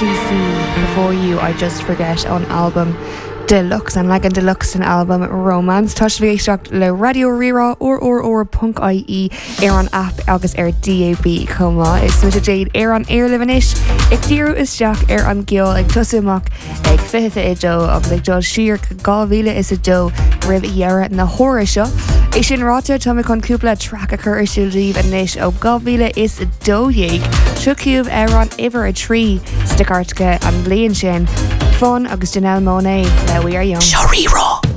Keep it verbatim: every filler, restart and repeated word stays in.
G C. Before you, I Just Forget on album Deluxe and legan Deluxe an album Romance. Tá sé éisteacht le radio rira or or or punk I E ar an app agus ar D A B comá. Is mit a Jade ar an air livanis. Ag tíru is Jack ar an giol ag tusuach ag fithe i do agus ag do siar galvíle is a do rib iara na hóra seo. Is sin ráte tá me chun cúpla track a chur isisiú líb a níis ó galvíle is a dóhéig. Siúcúb ar an iver a trí sticartca an blion sin. Fun agus Janelle Monáe, le We Are Young. Sharira.